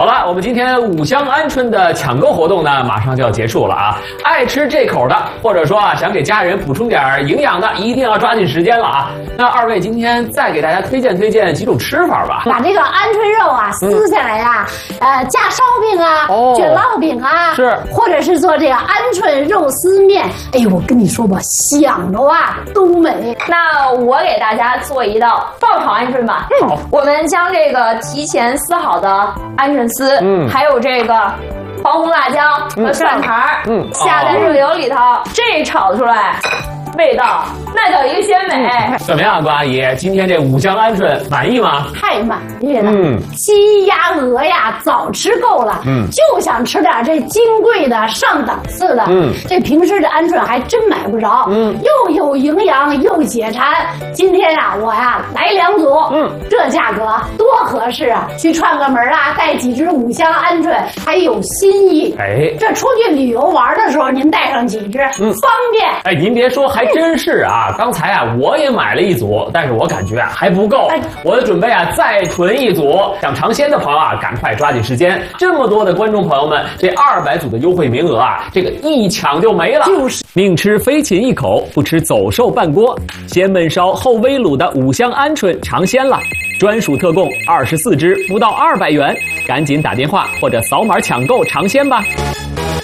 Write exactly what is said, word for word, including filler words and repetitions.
好了，我们今天五香鹌鹑的抢购活动呢，马上就要结束了啊！爱吃这口的，或者说啊想给家人补充点营养的，一定要抓紧时间了啊！那二位今天再给大家推荐推荐几种吃法吧。 把这个鹌鹑肉啊撕下来呀、啊，嗯、呃，加烧饼啊， 哦、 卷烙饼啊， 是，或者是做这个鹌鹑肉丝面。哎呦，我跟你说吧，想的啊都美。 那我给大家做一道爆炒鹌鹑吧。 好， 我们将这个提前撕好的鹌鹑丝，嗯，还有这个黄红辣椒和蒜苔儿，嗯，下在热油里头，这炒出来。味道那叫一个鲜美。 怎么样，郭阿姨？今天这五香鹌鹑满意吗？ 太满意了。嗯，鸡鸭鹅呀，早吃够了。嗯，就想吃点这金贵的、上档次的。嗯，这平时这鹌鹑还真买不着。嗯，又有营养又解馋。今天呀、啊，我呀来两组。嗯，这价格多合适啊！去串个门啊，带几只五香鹌鹑，还有新意。 哎， 这出去旅游玩的时候，您带上几只，嗯，方便。 哎，您别说，还真是啊！刚才啊，我也买了一组，但是我感觉啊还不够，我准备啊再囤一组。想尝鲜的朋友啊，赶快抓紧时间！这么多的观众朋友们，这二百组的优惠名额啊，这个一抢就没了。 就是宁吃飞禽一口，不吃走兽半锅，先焖烧后煨卤的五香鹌鹑尝鲜了，专属特供二十四只，不到二百元，赶紧打电话或者扫码抢购尝鲜吧！